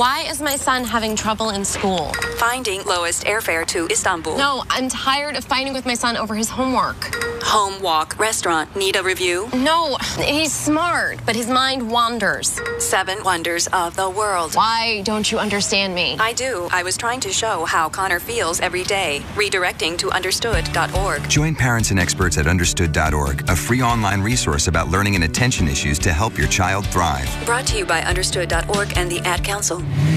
Why is my son having trouble in school? Finding lowest airfare to Istanbul. No, I'm tired of fighting with my son over his homework. Home, walk, restaurant. Need a review? No, he's smart, but his mind wanders. 7 wonders of the world. Why don't you understand me? I do. I was trying to show how Connor feels every day. Redirecting to understood.org. Join parents and experts at understood.org, a free online resource about learning and attention issues to help your child thrive. Brought to you by understood.org and the Ad Council.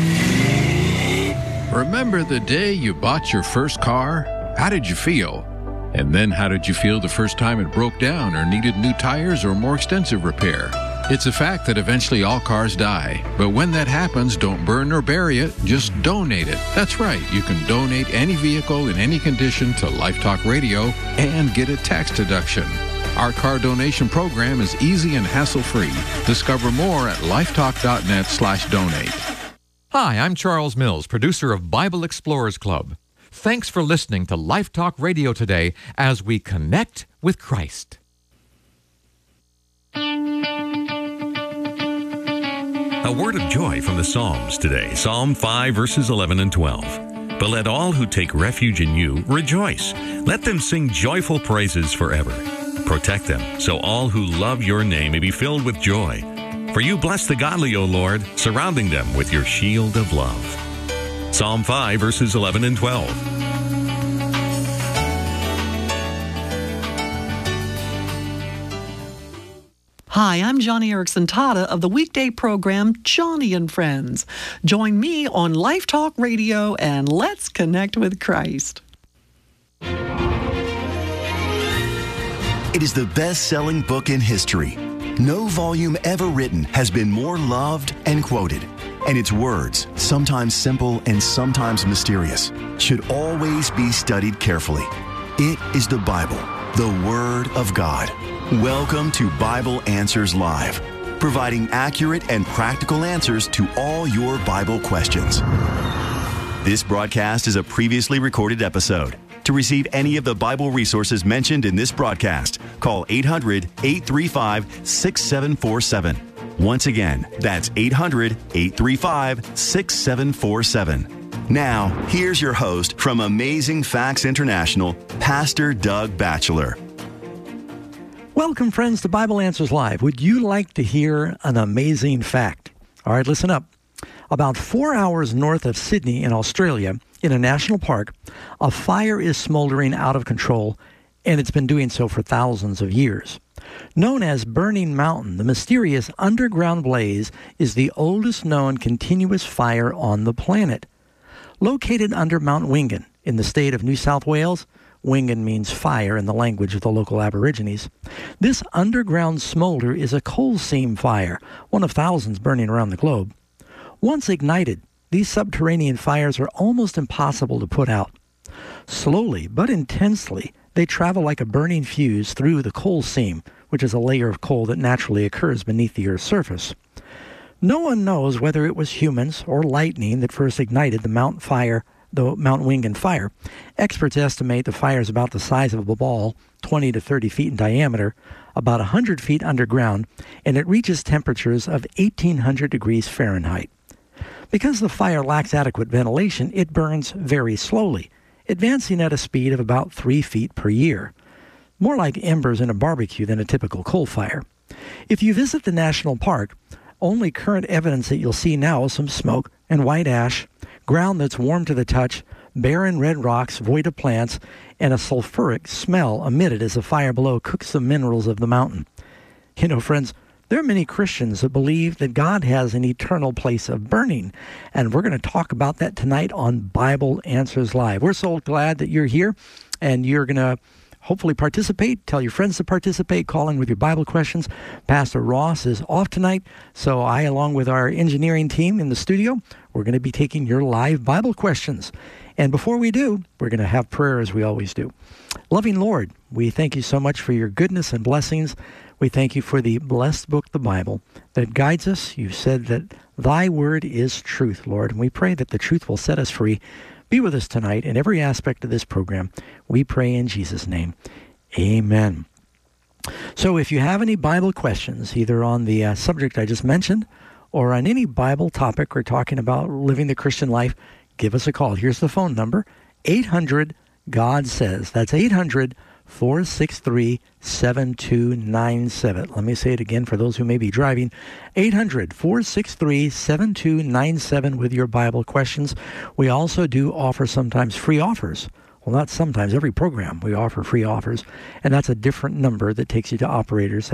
Remember the day you bought your first car? How did you feel? And then how did you feel the first time it broke down or needed new tires or more extensive repair? It's a fact that eventually all cars die. But when that happens, don't burn or bury it, just donate it. That's right, you can donate any vehicle in any condition to Life Talk Radio and get a tax deduction. Our car donation program is easy and hassle-free. Discover more at lifetalk.net/donate. Hi, I'm Charles Mills, producer of Bible Explorers Club. Thanks for listening to Life Talk Radio today as we connect with Christ. A word of joy from the Psalms today. Psalm 5, verses 11 and 12. But let all who take refuge in you rejoice. Let them sing joyful praises forever. Protect them, so all who love your name may be filled with joy. For you bless the godly, O Lord, surrounding them with your shield of love. Psalm 5, verses 11 and 12. Hi, I'm Johnny Erickson Tada of the weekday program Johnny and Friends. Join me on Life Talk Radio and let's connect with Christ. It is the best-selling book in history. No volume ever written has been more loved and quoted. And its words, sometimes simple and sometimes mysterious, should always be studied carefully. It is the Bible, the Word of God. Welcome to Bible Answers Live, providing accurate and practical answers to all your Bible questions. This broadcast is a previously recorded episode. To receive any of the Bible resources mentioned in this broadcast, call 800-835-6747. Once again, that's 800-835-6747. Now, here's your host from Amazing Facts International, Pastor Doug Batchelor. Welcome, friends, to Bible Answers Live. Would you like to hear an amazing fact? All right, listen up. About 4 hours north of Sydney in Australia, in a national park, a fire is smoldering out of control, and it's been doing so for thousands of years. Known as Burning Mountain, the mysterious underground blaze is the oldest known continuous fire on the planet. Located under Mount Wingan in the state of New South Wales, Wingan means fire in the language of the local Aborigines. This underground smolder is a coal seam fire, one of thousands burning around the globe. Once ignited, these subterranean fires are almost impossible to put out. Slowly but intensely, they travel like a burning fuse through the coal seam, which is a layer of coal that naturally occurs beneath the Earth's surface. No one knows whether it was humans or lightning that first ignited the Mount Wingan fire. Experts estimate the fire is about the size of a ball, 20 to 30 feet in diameter, about 100 feet underground, and it reaches temperatures of 1,800 degrees Fahrenheit. Because the fire lacks adequate ventilation, it burns very slowly, advancing at a speed of about 3 feet per year. More like embers in a barbecue than a typical coal fire. If you visit the national park, only current evidence that you'll see now is some smoke and white ash, ground that's warm to the touch, barren red rocks void of plants, and a sulfuric smell emitted as the fire below cooks the minerals of the mountain. You know, friends, there are many Christians that believe that God has an eternal place of burning, and we're going to talk about that tonight on Bible Answers Live. We're so glad that you're here, and you're going to hopefully participate. Tell your friends to participate. Call in with your Bible questions. Pastor Ross is off tonight, so I, along with our engineering team in the studio, we're going to be taking your live Bible questions. And before we do, we're going to have prayer as we always do. Loving Lord, we thank you so much for your goodness and blessings. We thank you for the blessed book, the Bible, that guides us. You said that thy word is truth, Lord, and we pray that the truth will set us free. Be with us tonight in every aspect of this program. We pray in Jesus' name. Amen. So if you have any Bible questions, either on the subject I just mentioned or on any Bible topic or talking about living the Christian life, give us a call. Here's the phone number, 800-GOD-SAYS. That's 800-463-7297. Let me say it again for those who may be driving. 800-463-7297 with your Bible questions. We also do offer sometimes free offers. Well, not sometimes. Every program we offer free offers. And that's a different number that takes you to operators.